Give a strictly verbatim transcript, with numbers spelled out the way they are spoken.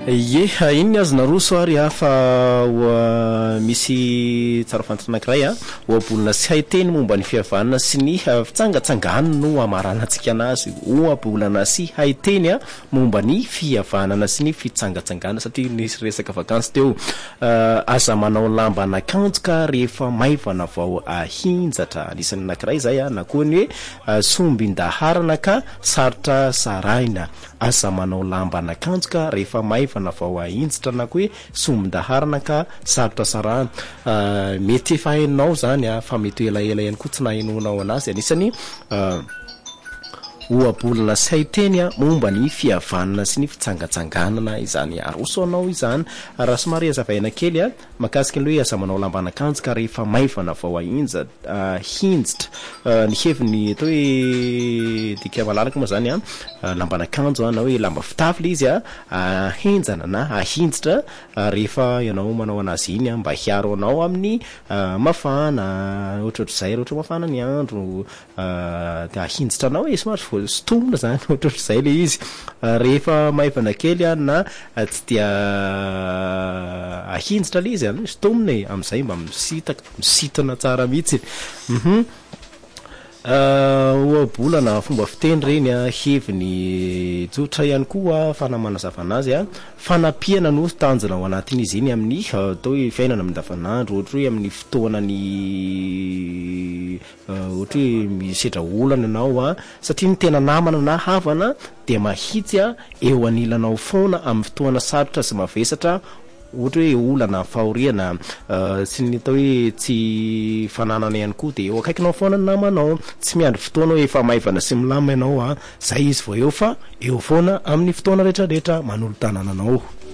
Ye iny azona roa soary hafa misy tsara fantatra anankiray a oabolona sy haiteny momba ny fihavanana sy ny fitsangatsangana no amaranantsika anazy oabolana sy haiteny a momba ny fihavanana sy ny fitsangatsangana satria nisy resaka vakansy teo aza manao lamba anakanjoka rehefa maivana vao ahinjatra anisan'ny anankiray zay a na koa ny hoe sombin-daharana ka sarotra saraina aza manao lamba anakanjoka rehefa maivana vao ahinjitra na koa hoe sombin-daharana ka sarotra sarana uh, mety efa hainao zany a fa mety elaela ihany koa tsy nahainonao anazy anisany uh, oabolana sy haiteny a momba ny fihavanana sy ny fitsangatsanganana izany arosoanao izany raha somary azavaina kely a makasika ny hoe aza manao lamba anakanjoka rehefa maivana vao ahinja uh, hinjitra uh, ny heviny atao hoe dika malalaka moa zany a uh, lamba anakanjo na hoe lamba fitafy izy a ahenjana na ahinjitra uh, rehefa ianao manao anazy iny a mba hiaro anao amin'ny uh, mafana ohatrohatr'izay rehetra mafana ny andro uh, de ahinjitra anao hoe somary stomina zany ohatrohatr'izay le izy uh, rehefa maivana kely a na uh, tsy dia uh, ahinjitra le izy a stomina e am'izay mba misitaka misitana tsara mihitsy mhm oabolana fomba fiteny reny a heviny tsotra ihany koa fanamana zavanazy a fanapiana no tanjona ao anatin'izy iny amin'ny atao hoe fiainana amin'davanandro ohatra hoe amin'ny fotoanany ohatra hoe misedra olana ianao a satria ny tena namana na havana de mahitsy a eo anilanao foana amin'ny fotoana sarotra sy mavesatra ohatra hoe olana fahoriana uh, sy ny atao hoe tsy fananana ihany koa de eo akaikinao foana ny namanao tsy miandry fotoana hoe efa maivana sy milama ianao a zay izy vao eo fa eo foana amin'ny fotoana rehetrarehetra manolo tanananao